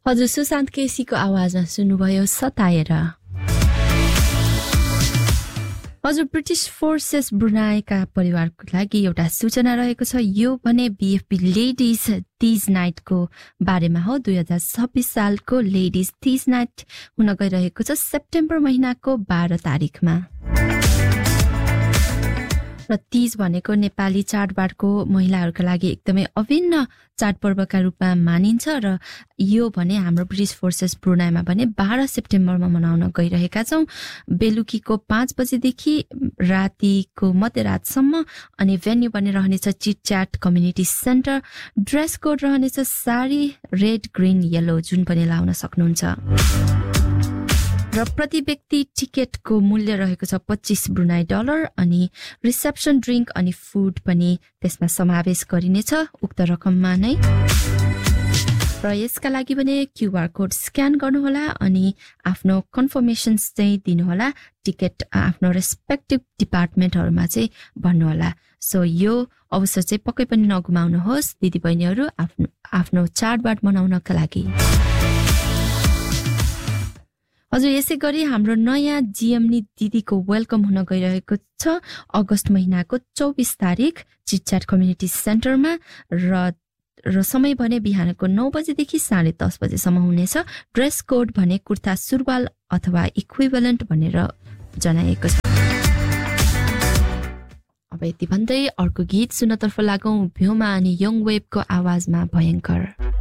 हजुर सुशान्त केसीको आवाजमा सुन्नुभयो सताएर। हजुर ब्रिटिस फोर्सेस ब्रुनाईका परिवारको लागि एउटा सूचना रहेको छ। यो भने बीएफपी लेडिज तीज नाइटको बारेमा हो। 2026 सालको लेडिज तीज नाइट हुन गइरहेको छ सेप्टेम्बर महिनाको 12 तारिखमा। र तीज भनेको नेपाली चाडबाडको महिलाहरूका लागि एकदमै अभिन्न चाडपर्वका रूपमा मानिन्छ र यो भने हाम्रो ब्रिटिस फोर्सेस ब्रुनाईमा भने 12 सेप्टेम्बरमा मनाउन गइरहेका छौँ। बेलुकीको 5 बजेदेखि रातिको मध्यरातसम्म। अनि भेन्यू पनि रहनेछ चिटच्याट कम्युनिटी सेन्टर। ड्रेस कोड रहनेछ साडी रेड ग्रिन येलो जुन पनि लाउन सक्नुहुन्छ। र प्रति व्यक्ति टिकटको मूल्य रहेको छ 25 ब्रुनाई डलर। अनि रिसेप्सन ड्रिङ्क अनि फुड पनि त्यसमा समावेश गरिनेछ उक्त रकममा नै। र यसका लागि भने क्युआर कोड स्क्यान गर्नुहोला अनि आफ्नो कन्फर्मेसन्स चाहिँ दिनुहोला। टिकट आफ्नो रेस्पेक्टिभ डिपार्टमेन्टहरूमा चाहिँ भन्नुहोला। सो यो अवसर चाहिँ पक्कै पनि नगुमाउनुहोस् दिदीबहिनीहरू आफ्नो चाडबाड मनाउनका लागि। हजुर यसै गरी हाम्रो नयाँ जिएमनी दिदीको वेलकम हुन गइरहेको छ अगस्त महिनाको 24 तारिक चिटच्याट कम्युनिटी सेन्टरमा। र समय भने बिहानको 9 बजेदेखि 10:30 बजेसम्म हुनेछ। ड्रेस कोड भने कुर्ता सुरुवाल अथवा इक्विभलेन्ट भनेर जनाएको छ। अब यति भन्दै अर्को गीत सुन्नतर्फ लागौं। भ्योमा अनि यङ वेभको आवाजमा भयङ्कर।